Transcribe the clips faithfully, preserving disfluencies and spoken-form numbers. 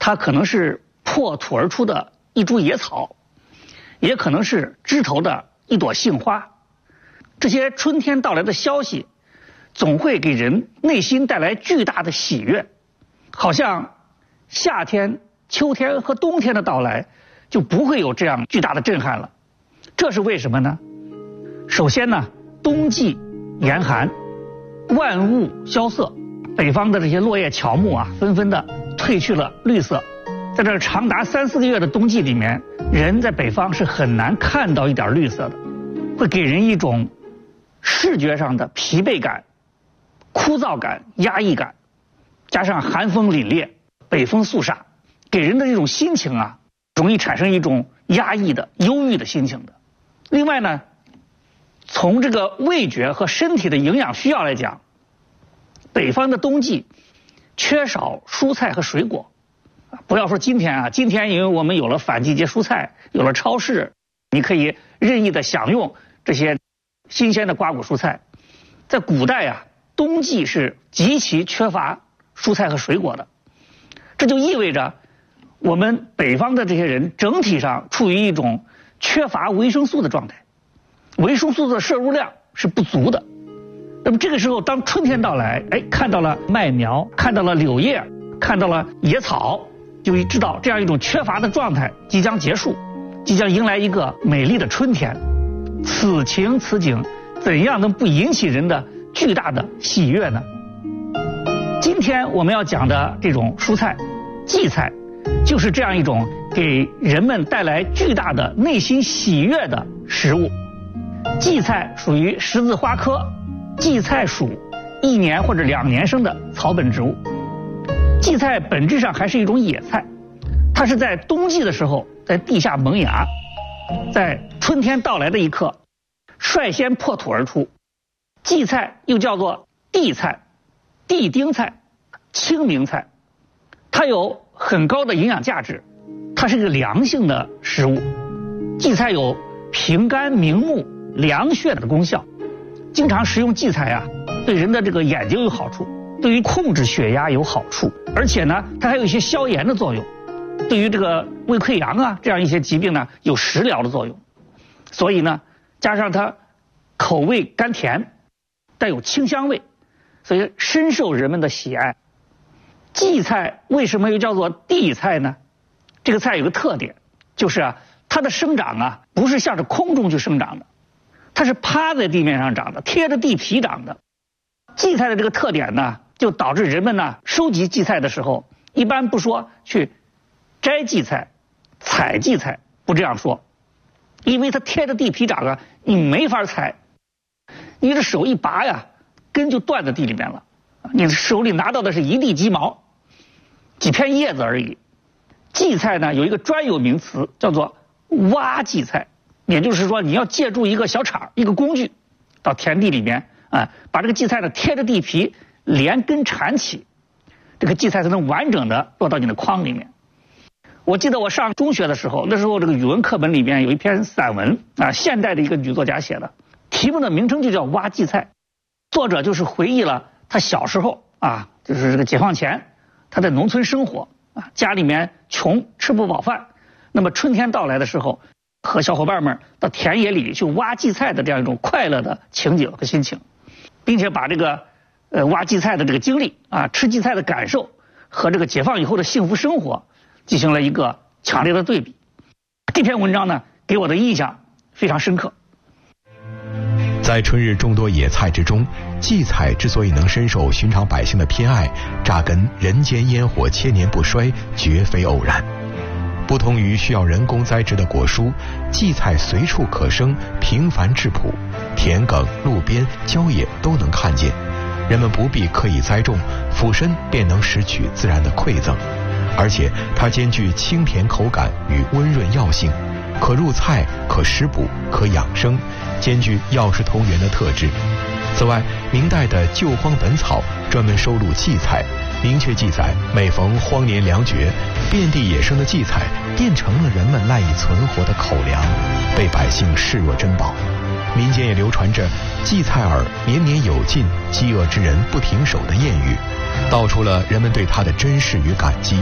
它可能是破土而出的一株野草，也可能是枝头的一朵杏花。这些春天到来的消息，总会给人内心带来巨大的喜悦，好像夏天、秋天和冬天的到来就不会有这样巨大的震撼了。这是为什么呢？首先呢，冬季严寒，万物萧瑟，北方的这些落叶乔木啊，纷纷的褪去了绿色。在这长达三四个月的冬季里面，人在北方是很难看到一点绿色的，会给人一种视觉上的疲惫感、枯燥感、压抑感，加上寒风凛冽、北风肃杀，给人的这种心情啊，容易产生一种压抑的、忧郁的心情的。另外呢，从这个味觉和身体的营养需要来讲，北方的冬季缺少蔬菜和水果。不要说今天啊，今天因为我们有了反季节蔬菜，有了超市，你可以任意的享用这些新鲜的瓜果蔬菜。在古代啊，冬季是极其缺乏蔬菜和水果的，这就意味着我们北方的这些人整体上处于一种缺乏维生素的状态，维生素的摄入量是不足的。那么这个时候，当春天到来，哎，看到了麦苗，看到了柳叶，看到了野草，就知道这样一种缺乏的状态即将结束，即将迎来一个美丽的春天。此情此景，怎样能不引起人的巨大的喜悦呢？今天我们要讲的这种蔬菜，荠菜，就是这样一种给人们带来巨大的内心喜悦的食物。荠菜属于十字花科荠菜属一年或者两年生的草本植物。荠菜本质上还是一种野菜，它是在冬季的时候在地下萌芽，在春天到来的一刻率先破土而出。荠菜又叫做地菜、地丁菜、清明菜，它有很高的营养价值，它是一个凉性的食物。荠菜有平肝明目、凉血的功效，经常食用荠菜啊，对人的这个眼睛有好处，对于控制血压有好处，而且呢，它还有一些消炎的作用，对于这个胃溃疡啊这样一些疾病呢，有食疗的作用。所以呢，加上它口味甘甜，带有清香味，所以深受人们的喜爱。荠菜为什么又叫做地菜呢？这个菜有个特点，就是啊，它的生长啊，不是向着空中去生长的，它是趴在地面上长的，贴着地皮长的。荠菜的这个特点呢，就导致人们呢收集荠菜的时候，一般不说去摘荠菜、采荠菜，不这样说，因为它贴着地皮长啊，你没法采，你这手一拔呀，根就断在地里面了，你手里拿到的是一地鸡毛，几片叶子而已。荠菜呢有一个专有名词叫做挖荠菜，也就是说你要借助一个小铲、一个工具到田地里面啊，把这个荠菜呢贴着地皮连根缠起，这个荠菜才能完整的落到你的筐里面。我记得我上中学的时候，那时候这个语文课本里面有一篇散文啊，现代的一个女作家写的，题目的名称就叫挖荠菜。作者就是回忆了他小时候啊，就是这个解放前他在农村生活啊，家里面穷，吃不饱饭，那么春天到来的时候，和小伙伴们到田野里去挖荠菜的这样一种快乐的情景和心情，并且把这个呃挖荠菜的这个经历啊，吃荠菜的感受和这个解放以后的幸福生活进行了一个强烈的对比。这篇文章呢，给我的印象非常深刻。 在春日众多野菜之中，荠菜之所以能深受寻常百姓的偏爱，扎根人间烟火千年不衰，绝非偶然。不同于需要人工栽植的果蔬，荠菜随处可生，平凡质朴，田埂、路边、郊野都能看见，人们不必刻意栽种，俯身便能拾取自然的馈赠。而且它兼具清甜口感与温润药性，可入菜，可食补，可养生，兼具药食同源的特质。此外，明代的《救荒本草》专门收录荠菜，明确记载，每逢荒年粮绝，遍地野生的荠菜变成了人们赖以存活的口粮，被百姓视若珍宝。民间也流传着荠菜饵年年有尽，饥饿之人不停手的谚语，道出了人们对它的珍视与感激。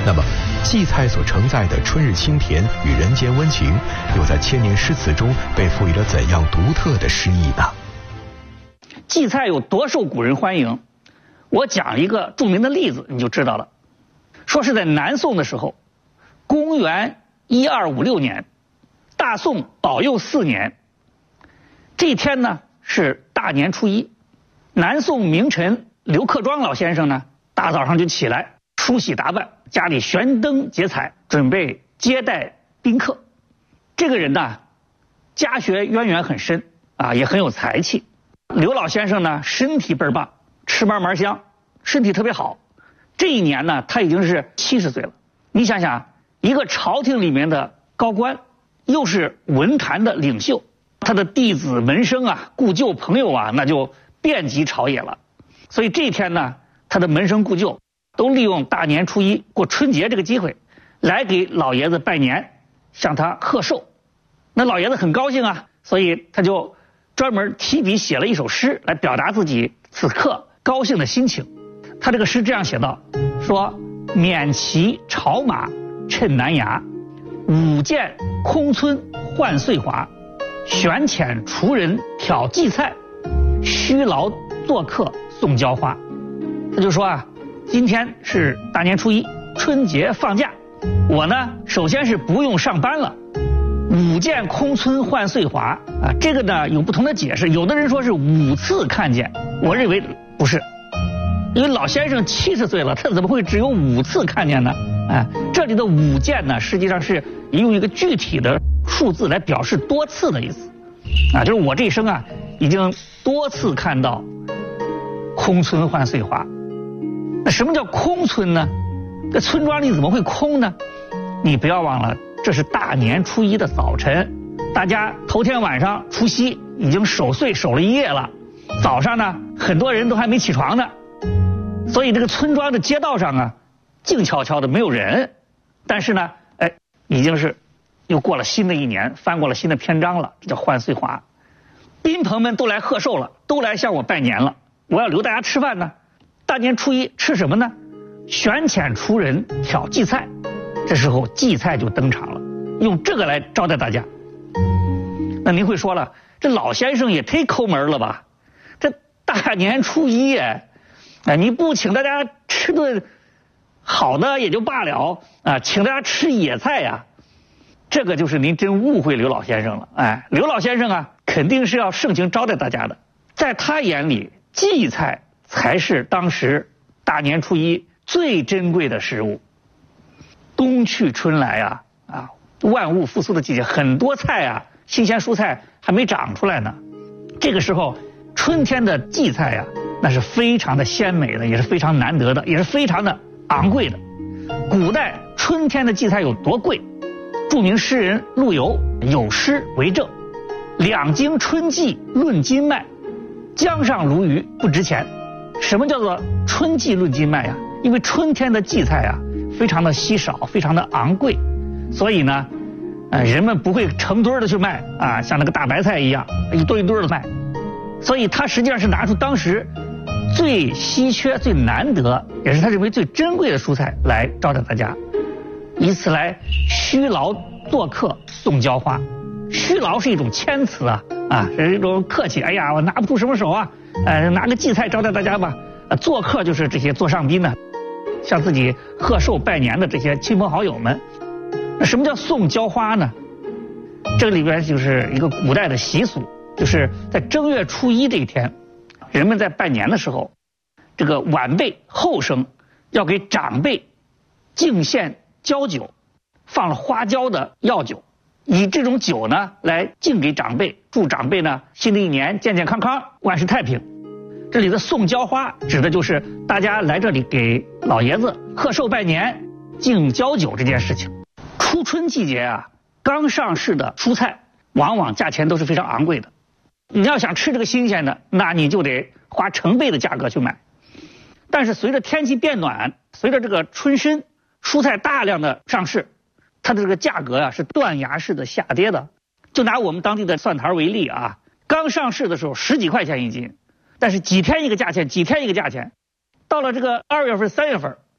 那么荠菜所承载的春日清甜与人间温情，又在千年诗词中被赋予了怎样独特的诗意呢？ 荠菜有多受古人欢迎，我讲一个著名的例子你就知道了。说是在南宋的时候，公元一二五六年，大宋保佑四年，这一天呢是大年初一，南宋名臣刘克庄老先生呢，大早上就起来梳洗打扮，家里悬灯结彩，准备接待宾客。这个人呢，家学渊源很深啊，也很有才气。刘老先生呢，身体倍儿棒，吃嘛嘛香，身体特别好。这一年呢，他已经是七十岁了。你想想，一个朝廷里面的高官，又是文坛的领袖，他的弟子门生啊、故旧朋友啊，那就遍及朝野了。所以这一天呢，他的门生故旧都利用大年初一过春节这个机会，来给老爷子拜年，向他贺寿。那老爷子很高兴啊，所以他就专门提笔写了一首诗来表达自己此刻高兴的心情。他这个诗这样写道，说免骑朝马趁南衙，舞剑空村换岁华，悬遣厨人挑荠菜，虚劳做客送浇花。他就说啊，今天是大年初一，春节放假，我呢首先是不用上班了，舞剑空村换岁华啊，这个呢有不同的解释，有的人说是五次看见，我认为不是，因为老先生七十岁了，他怎么会只有五次看见呢？啊，这里的舞剑呢，实际上是用一个具体的数字来表示多次的意思，啊，就是我这一生啊，已经多次看到空村换岁华。那什么叫空村呢？这村庄里怎么会空呢？你不要忘了，这是大年初一的早晨，大家头天晚上除夕已经守岁守了一夜了，早上呢很多人都还没起床呢，所以这个村庄的街道上啊静悄悄的没有人，但是呢哎已经是又过了新的一年，翻过了新的篇章了，这叫换岁华。宾朋们都来贺寿了，都来向我拜年了，我要留大家吃饭呢。大年初一吃什么呢？悬遣厨人挑荠菜，这时候荠菜就登场了，用这个来招待大家。那您会说了，这老先生也忒抠门了吧？这大年初一哎，哎你不请大家吃顿好的也就罢了啊，请大家吃野菜呀、啊，这个就是您真误会刘老先生了。哎，刘老先生啊，肯定是要盛情招待大家的，在他眼里，荠菜才是当时大年初一最珍贵的食物。冬去春来啊，啊，万物复苏的季节，很多菜啊，新鲜蔬菜还没长出来呢。这个时候，春天的荠菜啊，那是非常的鲜美的，也是非常难得的，也是非常的昂贵的。古代春天的荠菜有多贵？著名诗人陆游有诗为证：两京春荠论斤卖，江上鲈鱼不值钱。什么叫做春荠论斤卖呀？因为春天的荠菜啊，非常的稀少，非常的昂贵，所以呢，呃，人们不会成堆的去卖啊，像那个大白菜一样，一堆一堆的卖。所以他实际上是拿出当时最稀缺、最难得，也是他认为最珍贵的蔬菜来招待大家，以此来虚劳做客送浇花。虚劳是一种谦辞啊，啊，是一种客气。哎呀，我拿不出什么手啊，呃，拿个荠菜招待大家吧。呃，做客就是这些座上宾呢，向自己贺寿拜年的这些亲朋好友们。那什么叫送浇花呢？这里边就是一个古代的习俗，就是在正月初一这一天，人们在拜年的时候，这个晚辈后生要给长辈敬献交酒，放了花椒的药酒，以这种酒呢来敬给长辈，祝长辈呢新的一年健健康康，万事太平。这里的送浇花指的就是大家来这里给老爷子贺寿拜年、敬交酒这件事情。初春季节啊，刚上市的蔬菜往往价钱都是非常昂贵的，你要想吃这个新鲜的，那你就得花成倍的价格去买。但是随着天气变暖，随着这个春深，蔬菜大量的上市，它的这个价格啊是断崖式的下跌的。就拿我们当地的蒜苔为例啊，刚上市的时候十几块钱一斤，但是几天一个价钱，几天一个价钱，到了这个二月份、三月份，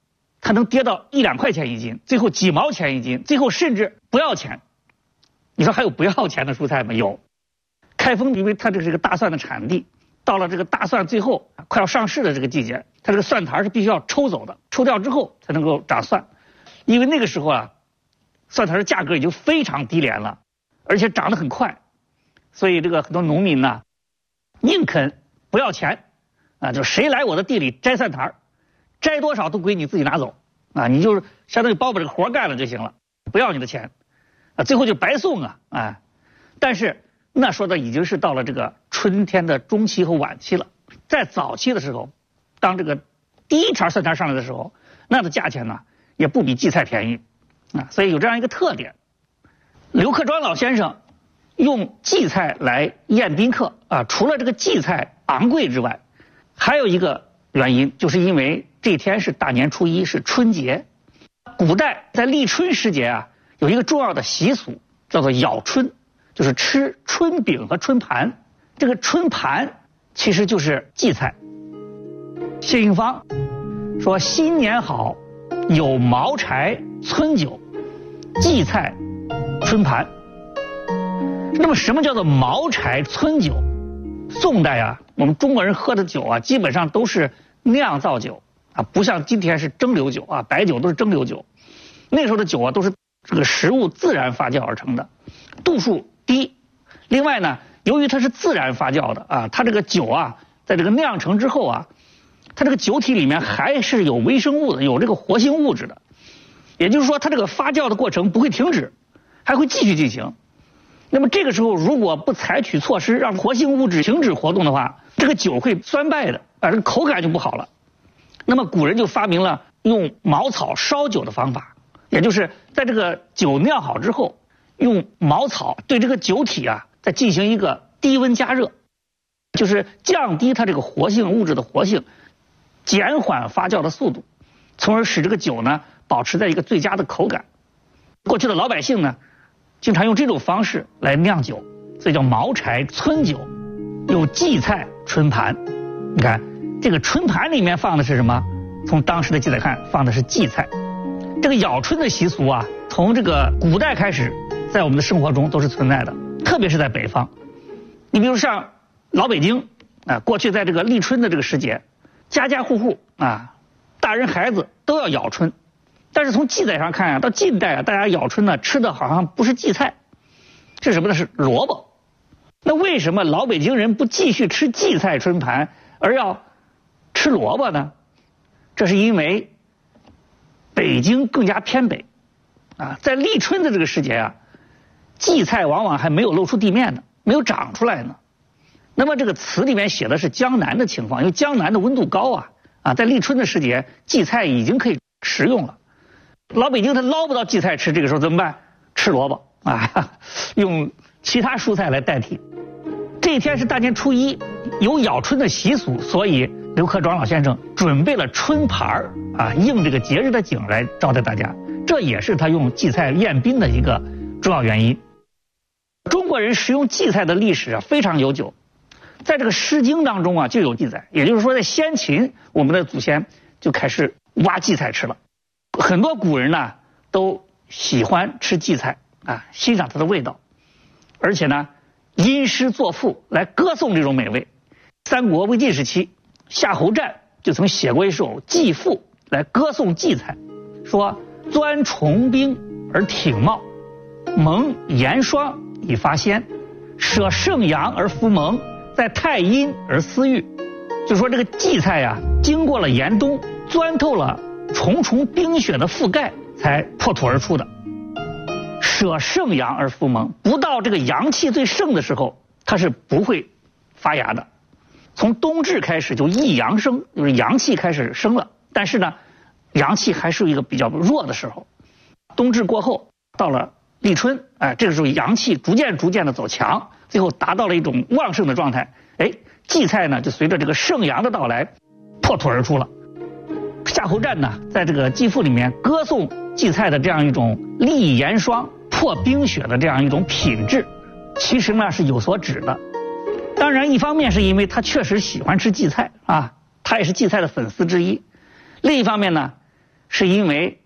它能跌到一两块钱一斤，最后几毛钱一斤，最后甚至不要钱。你说还有不要钱的蔬菜吗？有。开封因为它这是个大蒜的产地，到了这个大蒜最后快要上市的这个季节，它这个蒜苔是必须要抽走的，抽掉之后才能够长蒜。因为那个时候啊，蒜苔的价格已经非常低廉了，而且长得很快，所以这个很多农民呢，宁肯不要钱啊，就谁来我的地里摘蒜苔，摘多少都归你自己拿走啊，你就是相当于帮我把这个活干了就行了，不要你的钱啊，最后就白送啊啊！但是那说的已经是到了这个春天的中期和晚期了，在早期的时候，当这个第一茬蒜苔上来的时候，那的价钱呢也不比荠菜便宜啊，所以有这样一个特点。刘克庄老先生用荠菜来宴宾客啊，除了这个荠菜昂贵之外，还有一个原因，就是因为这天是大年初一，是春节。古代在立春时节啊，有一个重要的习俗叫做咬春，就是吃春饼和春盘。这个春盘其实就是荠菜。谢杏芳说：“新年好，有茅柴村酒，荠菜春盘。”那么什么叫做茅柴村酒？宋代啊，我们中国人喝的酒啊，基本上都是酿造酒啊，不像今天是蒸馏酒啊，白酒都是蒸馏酒。那时候的酒啊，都是这个食物自然发酵而成的，度数低。另外呢，由于它是自然发酵的啊，它这个酒啊，在这个酿成之后啊，它这个酒体里面还是有微生物的，有这个活性物质的。也就是说，它这个发酵的过程不会停止，还会继续进行。那么这个时候如果不采取措施让活性物质停止活动的话，这个酒会酸败的啊，这个口感就不好了。那么古人就发明了用茅草烧酒的方法，也就是在这个酒酿好之后，用茅草对这个酒体啊再进行一个低温加热，就是降低它这个活性物质的活性，减缓发酵的速度，从而使这个酒呢保持在一个最佳的口感。过去的老百姓呢经常用这种方式来酿酒，所以叫茅柴村酒，有荠菜春盘。你看这个春盘里面放的是什么？从当时的记载看，放的是荠菜。这个咬春的习俗啊，从这个古代开始，在我们的生活中都是存在的，特别是在北方。你比如像老北京啊，过去在这个立春的这个时节，家家户户啊，大人孩子都要咬春。但是从记载上看啊，到近代啊，大家咬春呢吃的好像不是荠菜，是什么呢？是萝卜。那为什么老北京人不继续吃荠菜春盘，而要吃萝卜呢？这是因为北京更加偏北啊，在立春的这个时节啊，荠菜往往还没有露出地面呢，没有长出来呢。那么这个词里面写的是江南的情况，因为江南的温度高啊啊，在立春的时节，荠菜已经可以食用了。老北京他捞不到荠菜吃，这个时候怎么办？吃萝卜啊，用其他蔬菜来代替。这一天是大年初一，有咬春的习俗，所以刘克庄老先生准备了春盘儿啊，应这个节日的景来招待大家。这也是他用荠菜宴宾的一个重要原因。中国人食用荠菜的历史啊非常悠久，在这个《诗经》当中啊就有记载，也就是说在先秦，我们的祖先就开始挖荠菜吃了。很多古人呢都喜欢吃荠菜啊，欣赏它的味道，而且呢吟诗作赋来歌颂这种美味。三国魏晋时期，夏侯湛就曾写过一首荠赋来歌颂荠菜，说：钻重冰而挺茂，蒙严霜以发鲜，舍圣阳而服蒙，在太阴而思玉。就说这个荠菜呀、啊，经过了严冬，钻透了重重冰雪的覆盖，才破土而出的。舍圣阳而服蒙，不到这个阳气最盛的时候，它是不会发芽的。从冬至开始就一阳生，就是阳气开始生了，但是呢，阳气还是一个比较弱的时候。冬至过后，到了立春，哎、呃，这个时候阳气逐渐逐渐的走强，最后达到了一种旺盛的状态。哎，荠菜呢就随着这个盛阳的到来，破土而出了。夏侯湛呢，在这个荠赋里面歌颂荠菜的这样一种立严霜、破冰雪的这样一种品质，其实呢是有所指的。当然，一方面是因为他确实喜欢吃荠菜啊，他也是荠菜的粉丝之一；另一方面呢， 是因为